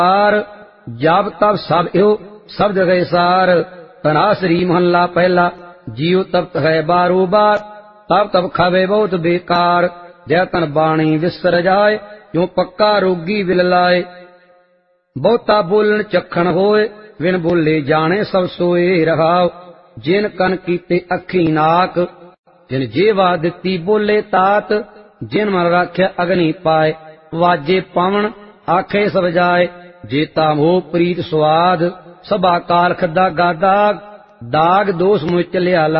जब तब सब यो शब्द गए सार। तनासरी महल्ला पहला। जियो तब है बारो बार, तब तब खावे बहुत बेकार। जय तन बाणी विसर जाए, जो पक्का रोगी विल लाए। बहुता बोलन चखण होए, विन बोले जाने सब सोए रहाओ। जिन कन कीते अखी नाक, जिन जेवा दिती बोले तात। जिन मन राख्या अग्नि पाए, वाजे पवन आखे सब जाए। जेता मोह प्रीत स्वाद, सबा कालख दागा दाग। दाग दोष मुझ चलिया